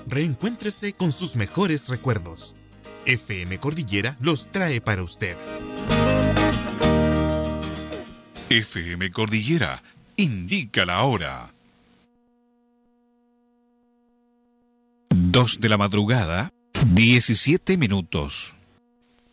Reencuéntrese con sus mejores recuerdos. FM Cordillera los trae para usted. FM Cordillera indica la hora. 2 de la madrugada, 17 minutos.